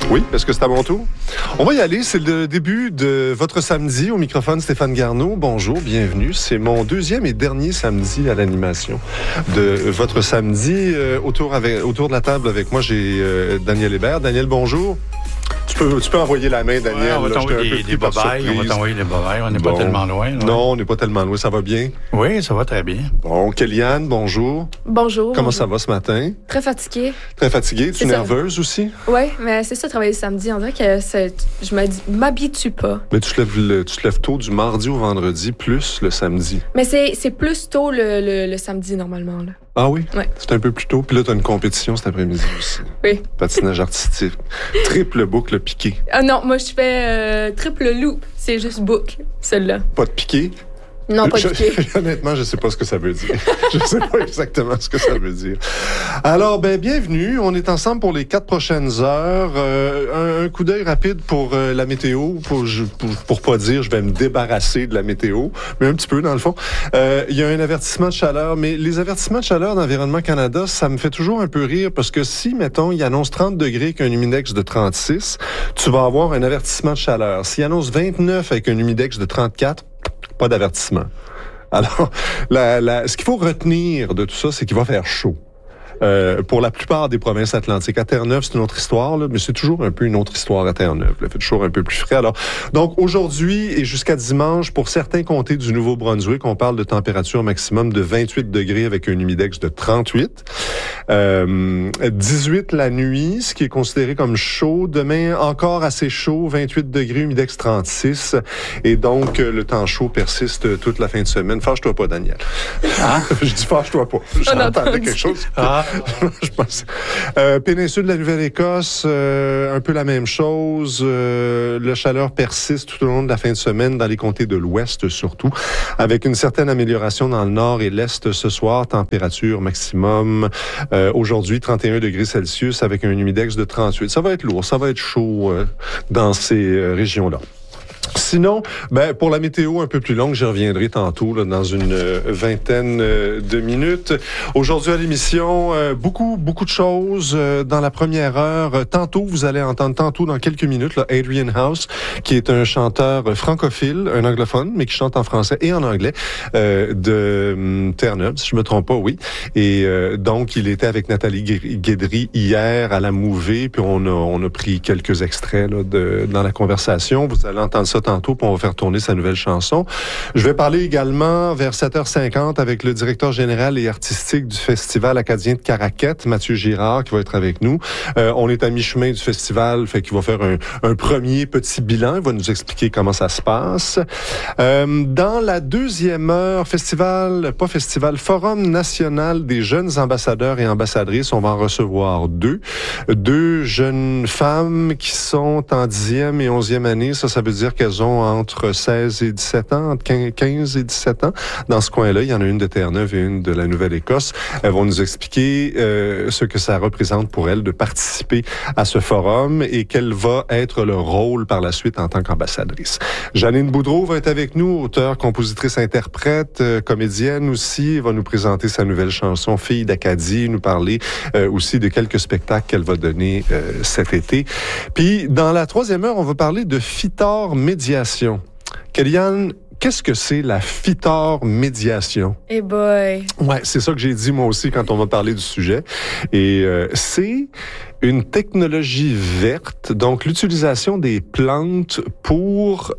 Oui, est-ce que c'est à mon tour? On va y aller, c'est le début de votre samedi. Au microphone, Stéphane Garneau. Bonjour, bienvenue. C'est mon deuxième et dernier samedi à l'animation de votre samedi. Autour de la table avec moi, j'ai Daniel Hébert. Daniel, bonjour. Tu peux envoyer la main, Daniel. Ouais, on va t'envoyer des bobayes. On va t'envoyer des bobayes. On n'est pas tellement loin. Là. Non, on n'est pas tellement loin. Ça va bien? Oui, ça va très bien. Bon, Kéliane, bonjour. Bonjour. Comment ça va ce matin? Très fatiguée. Très fatiguée? Tu es nerveuse aussi? Oui, mais c'est ça, travailler samedi. On dirait que je m'habitue pas. Mais tu te lèves tôt du mardi au vendredi, plus le samedi. Mais c'est plus tôt le samedi, normalement. Là. Ah oui? Oui. C'est un peu plus tôt. Puis là, tu as une compétition cet après-midi aussi. Oui. Patinage artistique. Triple boucle piqué. Ah non, moi, je fais triple loop. C'est juste boucle, celle-là. Pas de piqué? Non, pas de piqué. Honnêtement, je sais pas ce que ça veut dire. Je sais pas exactement ce que ça veut dire. Alors, bienvenue. On est ensemble pour les 4 prochaines heures. Un coup d'œil rapide pour la météo. Pour pas dire, je vais me débarrasser de la météo, mais un petit peu, dans le fond. Il y a un avertissement de chaleur, mais les avertissements de chaleur d'Environnement Canada, ça me fait toujours un peu rire parce que si, mettons, il annonce 30 degrés avec un humidex de 36, tu vas avoir un avertissement de chaleur. S'il annonce 29 avec un humidex de 34, pas d'avertissement. Alors, ce qu'il faut retenir de tout ça, c'est qu'il va faire chaud. Pour la plupart des provinces atlantiques. À Terre-Neuve, c'est une autre histoire, là, mais c'est toujours un peu une autre histoire à Terre-Neuve. Il fait toujours un peu plus frais. Alors, donc, aujourd'hui et jusqu'à dimanche, pour certains comtés du Nouveau-Brunswick, on parle de température maximum de 28 degrés avec un humidex de 38. 18 la nuit, ce qui est considéré comme chaud. Demain, encore assez chaud, 28 degrés, humidex 36. Et donc, le temps chaud persiste toute la fin de semaine. Fâche-toi pas, Daniel. Ah? Je dis fâche-toi pas. J'entendais quelque chose. Ah. Je pense. Péninsule de la Nouvelle-Écosse, un peu la même chose. La chaleur persiste tout au long de la fin de semaine dans les comtés de l'Ouest surtout, avec une certaine amélioration dans le Nord et l'Est ce soir. Température maximum aujourd'hui 31 degrés Celsius avec un humidex de 38. Ça va être lourd, ça va être chaud dans ces régions-là. Sinon, pour la météo un peu plus longue, j'y reviendrai tantôt là, dans une vingtaine de minutes. Aujourd'hui à l'émission, beaucoup de choses dans la première heure. Tantôt, vous allez entendre dans quelques minutes, là, Adrian House, qui est un chanteur francophile, un anglophone, mais qui chante en français et en anglais, de Terre-Neuve, si je me trompe pas, oui. Et donc, il était avec Nathalie Guédry hier à la Mouvée, puis on a pris quelques extraits là, dans la conversation. Vous allez entendre ça tantôt, puis on va faire tourner sa nouvelle chanson. Je vais parler également vers 7h50 avec le directeur général et artistique du Festival acadien de Caraquette, Mathieu Girard, qui va être avec nous. On est à mi-chemin du festival, fait qu'il va faire un premier petit bilan. Il va nous expliquer comment ça se passe. Dans la deuxième heure, Forum national des jeunes ambassadeurs et ambassadrices. On va en recevoir deux jeunes femmes qui sont en 10e et 11e année. Ça veut dire qu'elles ont entre 16 et 17 ans, entre 15 et 17 ans. Dans ce coin-là, il y en a une de Terre-Neuve et une de la Nouvelle-Écosse. Elles vont nous expliquer ce que ça représente pour elles de participer à ce forum et quel va être leur rôle par la suite en tant qu'ambassadrice. Janine Boudreau va être avec nous, auteure, compositrice, interprète, comédienne aussi. Elle va nous présenter sa nouvelle chanson « Fille d'Acadie », nous parler aussi de quelques spectacles qu'elle va donner cet été. Puis, dans la troisième heure, on va parler de phytormédiation. Kéliane, qu'est-ce que c'est la phytormédiation? Eh boy! Ouais, c'est ça que j'ai dit moi aussi quand on m'a parlé du sujet. Et c'est une technologie verte, donc l'utilisation des plantes pour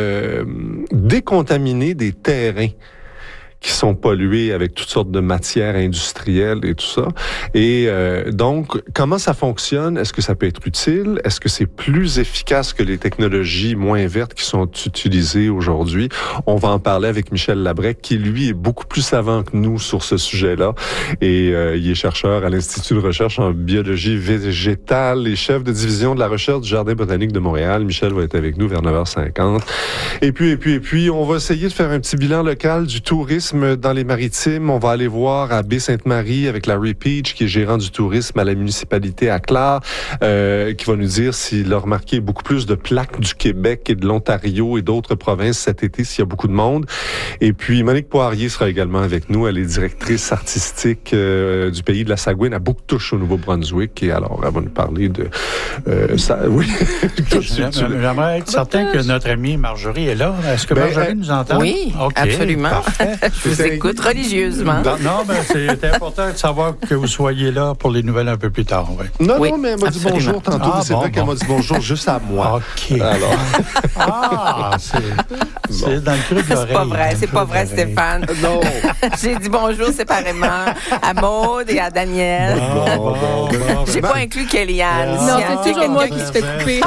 décontaminer des terrains qui sont pollués avec toutes sortes de matières industrielles et tout ça. Et donc, comment ça fonctionne? Est-ce que ça peut être utile? Est-ce que c'est plus efficace que les technologies moins vertes qui sont utilisées aujourd'hui? On va en parler avec Michel Labrec, qui, lui, est beaucoup plus savant que nous sur ce sujet-là. Et il est chercheur à l'Institut de recherche en biologie végétale et chef de division de la recherche du Jardin botanique de Montréal. Michel va être avec nous vers 9h50. Et puis, on va essayer de faire un petit bilan local du tourisme tourisme dans les Maritimes. On va aller voir à Baie-Sainte-Marie avec Larry Peach, qui est gérant du tourisme à la municipalité à Clare, qui va nous dire s'il a remarqué beaucoup plus de plaques du Québec et de l'Ontario et d'autres provinces cet été, s'il y a beaucoup de monde. Et puis, Monique Poirier sera également avec nous. Elle est directrice artistique du pays de la Saguenay à Bouctouche, au Nouveau-Brunswick. Et alors, elle va nous parler de... oui. J'aimerais être certain que notre amie Marjorie est là. Est-ce que Marjorie nous entend? Oui, okay, absolument. Parfait. Je vous écoute religieusement. Non, mais c'est important de savoir que vous soyez là pour les nouvelles un peu plus tard. Oui. Non, mais elle m'a dit bonjour tantôt. C'est vrai qu'elle m'a dit bonjour juste à moi. OK. Alors. C'est dans le creux de l'oreille. C'est pas vrai, Stéphane. Non. J'ai dit bonjour séparément à Maude et à Daniel. J'ai pas inclus Kellyanne. Non, c'est toujours moi qui se fait couper.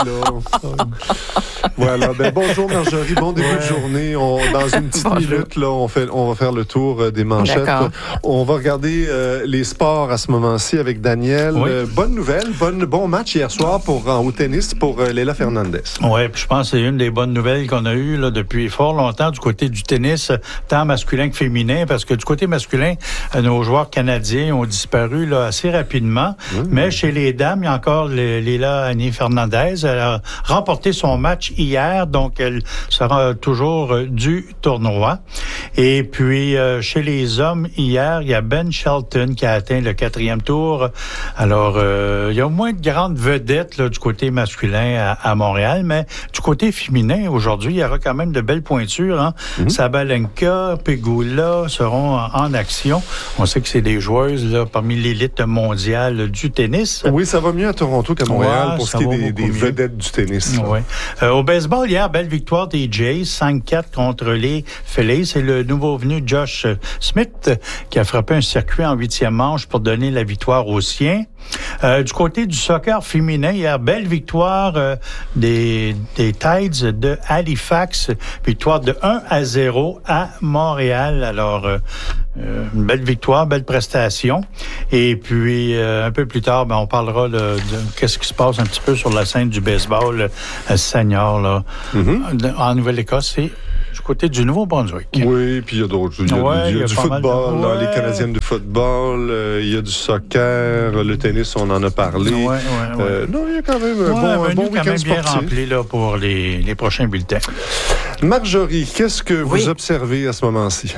Voilà. Bonjour Marjorie, bon début de journée. Dans une petite minute, là, on va faire le tour des manchettes. On va regarder les sports à ce moment-ci avec Daniel. Oui. Bonne nouvelle, bon match hier soir au tennis pour Leila Fernandez. Oui, puis je pense que c'est une des bonnes nouvelles qu'on a eues là, depuis fort longtemps du côté du tennis, tant masculin que féminin, parce que du côté masculin, nos joueurs canadiens ont disparu là, assez rapidement. Mais chez les dames, il y a encore Leila Annie Fernandez. Elle a remporté son match hier, donc elle sera toujours du tournoi. Et puis, chez les hommes, hier, il y a Ben Shelton qui a atteint le 4e tour. Alors, il y a moins de grandes vedettes là, du côté masculin à Montréal, mais du côté féminin, aujourd'hui, il y aura quand même de belles pointures. Hein? Sabalenka, Pegula seront en action. On sait que c'est des joueuses là, parmi l'élite mondiale du tennis. Oui, ça va mieux à Toronto qu'à Montréal pour ce qui est des vedettes du tennis. Oui. Au baseball, hier, belle victoire des Jays, 5-4 contre les Phillies. C'est le nouveau venu Josh Smith qui a frappé un circuit en 8e manche pour donner la victoire aux siens. Du côté du soccer féminin, hier, belle victoire des Tides de Halifax. Victoire de 1-0 à Montréal. Alors, une belle victoire, belle prestation. Et puis, un peu plus tard, on parlera de qu'est-ce qui se passe un petit peu sur la scène du baseball senior là, en Nouvelle-Écosse. C'est du côté du Nouveau-Brunswick. Oui, puis il y a d'autres. Il y a du football, les Canadiennes de football, il y a du soccer, le tennis, on en a parlé. Non, il y a quand même un bon week-end sportif. Bien rempli là, pour les prochains bulletins. Marjorie, qu'est-ce que vous observez à ce moment-ci?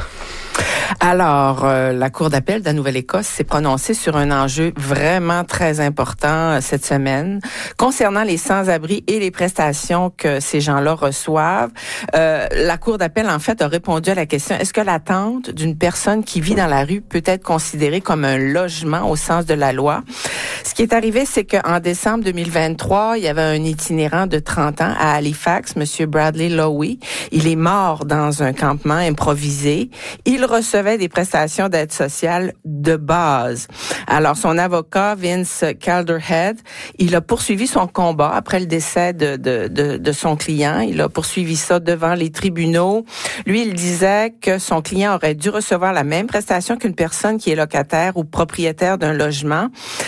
Alors, la Cour d'appel de la Nouvelle-Écosse s'est prononcée sur un enjeu vraiment très important cette semaine concernant les sans-abri et les prestations que ces gens-là reçoivent. La Cour d'appel, en fait, a répondu à la question, est-ce que l'attente d'une personne qui vit dans la rue peut être considérée comme un logement au sens de la loi? Ce qui est arrivé, c'est qu'en décembre 2023, il y avait un itinérant de 30 ans à Halifax, M. Bradley Lowy. Il est mort dans un campement improvisé. Il recevait des prestations d'aide sociale de base. Alors, son avocat, Vince Calderhead, il a poursuivi son combat après le décès de son client. Il a poursuivi ça devant les tribunaux. Lui, il disait que son client aurait dû recevoir la même prestation qu'une personne qui est locataire ou propriétaire d'un logement.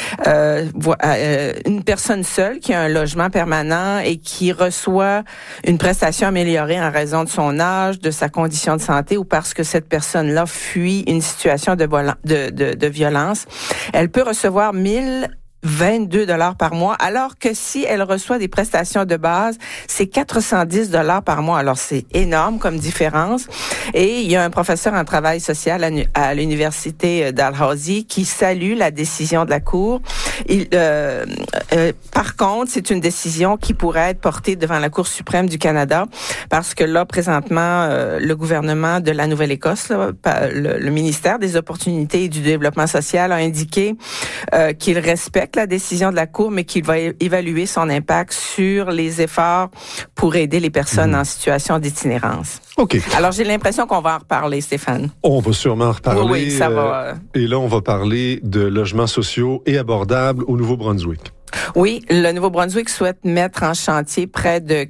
Une personne seule qui a un logement permanent et qui reçoit une prestation améliorée en raison de son âge, de sa condition de santé ou parce que cette personne-là fuit une situation de violence, elle peut recevoir 1 022 $ par mois, alors que si elle reçoit des prestations de base, c'est 410 $ par mois. Alors, c'est énorme comme différence. Et il y a un professeur en travail social à l'université Dalhousie qui salue la décision de la Cour. Par contre, c'est une décision qui pourrait être portée devant la Cour suprême du Canada parce que là, présentement, le gouvernement de la Nouvelle-Écosse, le ministère des Opportunités et du Développement social a indiqué qu'il respecte la décision de la Cour, mais qu'il va évaluer son impact sur les efforts pour aider les personnes en situation d'itinérance. OK. Alors, j'ai l'impression qu'on va en reparler, Stéphane. On va sûrement en reparler. Oui, ça va. Et là, on va parler de logements sociaux et abordables au Nouveau-Brunswick. Oui, le Nouveau-Brunswick souhaite mettre en chantier près de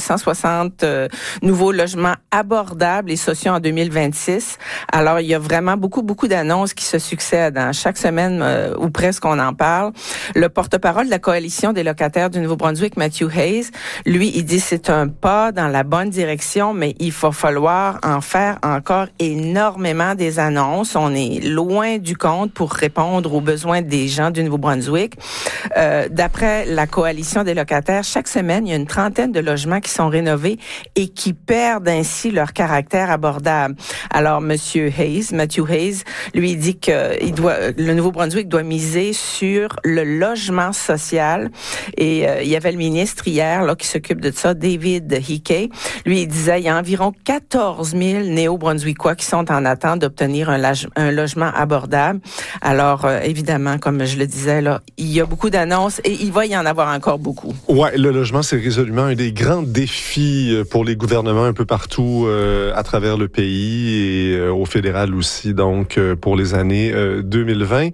460 nouveaux logements abordables et sociaux en 2026. Alors, il y a vraiment beaucoup d'annonces qui se succèdent. Chaque semaine, ou presque, on en parle. Le porte-parole de la Coalition des locataires du Nouveau-Brunswick, Matthew Hayes, lui, il dit c'est un pas dans la bonne direction, mais il va falloir en faire encore énormément des annonces. On est loin du compte pour répondre aux besoins des gens du Nouveau-Brunswick. D'après la Coalition des locataires, chaque semaine, il y a une trentaine de logements qui sont rénovés et qui perdent ainsi leur caractère abordable. Alors, Matthew Hayes, lui dit que le Nouveau-Brunswick doit miser sur le logement social. Et il y avait le ministre hier là qui s'occupe de ça, David Hickey. Lui, il disait il y a environ 14 000 néo-brunswickois qui sont en attente d'obtenir un logement abordable. Alors, évidemment, comme je le disais, là, il y a beaucoup d'annonces et il va y en avoir encore beaucoup. Ouais, le logement, c'est résolument un des grands défis pour les gouvernements un peu partout à travers le pays et au fédéral aussi, donc pour les années 2020.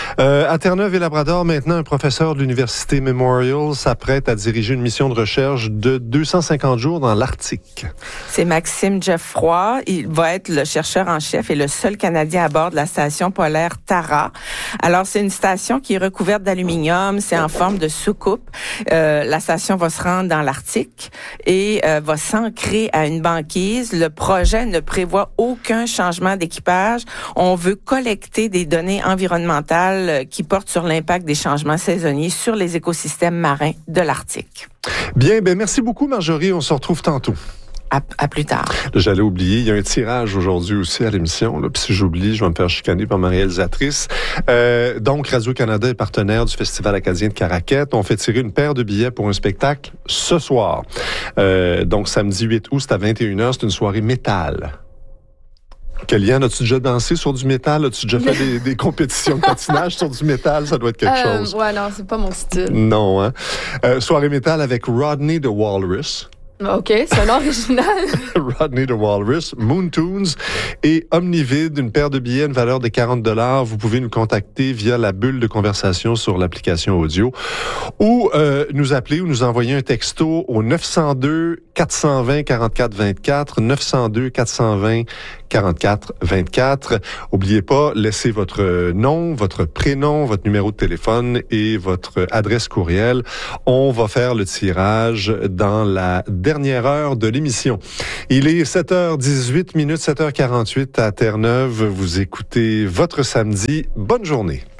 À Terre-Neuve et Labrador, maintenant, un professeur de l'Université Memorial s'apprête à diriger une mission de recherche de 250 jours dans l'Arctique. C'est Maxime Geoffroy. Il va être le chercheur en chef et le seul Canadien à bord de la station polaire Tara. Alors, c'est une station qui est recouverte d'aluminium. C'est en forme de soucoupe. La station va se rendre dans l'Arctique et va s'ancrer à une banquise. Le projet ne prévoit aucun changement d'équipage. On veut collecter des données environnementales qui portent sur l'impact des changements saisonniers sur les écosystèmes marins de l'Arctique. Bien, merci beaucoup, Marjorie. On se retrouve tantôt. À plus tard. J'allais oublier, il y a un tirage aujourd'hui aussi à l'émission. Puis si j'oublie, je vais me faire chicaner par ma réalisatrice. Donc, Radio-Canada est partenaire du Festival acadien de Caraquette. On fait tirer une paire de billets pour un spectacle ce soir. Donc, samedi 8 août, c'est à 21h. C'est une soirée métal. Kellyanne, as-tu déjà dansé sur du métal? As-tu déjà fait des compétitions de patinage sur du métal? Ça doit être quelque chose. Ouais, non, c'est pas mon style. Non, hein? Soirée métal avec Rodney the Walrus. OK, c'est un nom original. Rodney the Walrus, Moon Tunes et Omnivide, une paire de billets, une valeur de 40$. Vous pouvez nous contacter via la bulle de conversation sur l'application audio ou nous appeler ou nous envoyer un texto au 902-420-4424, 902-420-4424. Oubliez pas, laissez votre nom, votre prénom, votre numéro de téléphone et votre adresse courriel. On va faire le tirage dans la dernière heure de l'émission. Il est 7h18, 7h48 à Terre-Neuve. Vous écoutez Votre Samedi. Bonne journée.